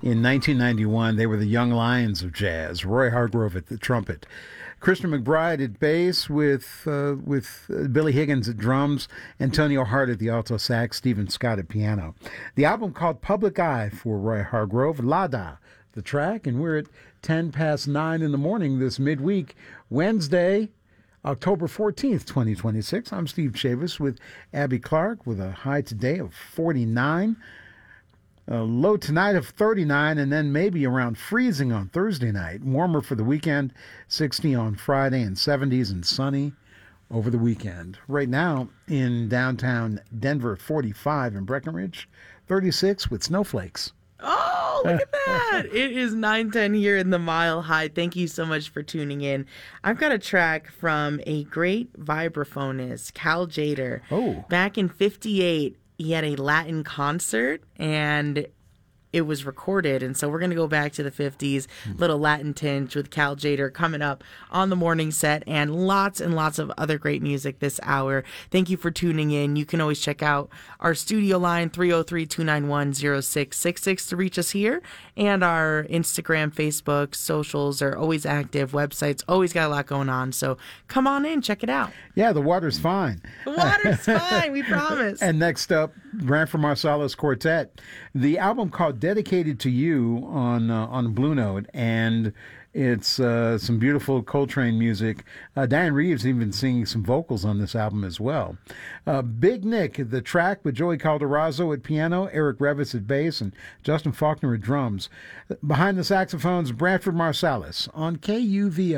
In 1991, they were the Young Lions of Jazz. Roy Hargrove at the trumpet, Christian McBride at bass, with Billy Higgins at drums, Antonio Hart at the alto sax, Stephen Scott at piano. The album called Public Eye for Roy Hargrove, Lada, the track, and we're at 10 past 9 in the morning this midweek, Wednesday, October 14th, 2026. I'm Steve Chavis with Abby Clark with a high today of 49. A low tonight of 39, and then maybe around freezing on Thursday night. Warmer for the weekend, 60 on Friday, and 70s and sunny over the weekend. Right now in downtown Denver, 45 in Breckenridge, 36 with snowflakes. Oh, look at that. It is 9:10 here in the Mile High. Thank you so much for tuning in. I've got a track from a great vibraphonist, Cal Tjader. Oh. Back in 58, he had a Latin concert, and it was recorded. And so we're going to go back to the 50s, little Latin tinge with Cal Tjader coming up on the morning set, and lots of other great music this hour. Thank you for tuning in. You can always check out our studio line, 303-291-0666 to reach us here. And our Instagram, Facebook, socials are always active. Websites, always got a lot going on. So come on in, check it out. Yeah, the water's fine. The water's fine, we promise. And next up, Branford Marsalis Quartet. The album called Dedicated to You on Blue Note, and it's some beautiful Coltrane music. Diane Reeves even singing some vocals on this album as well. Big Nick, the track with Joey Calderazzo at piano, Eric Revitz at bass, and Justin Faulkner at drums. Behind the saxophones, Branford Marsalis on KUVO.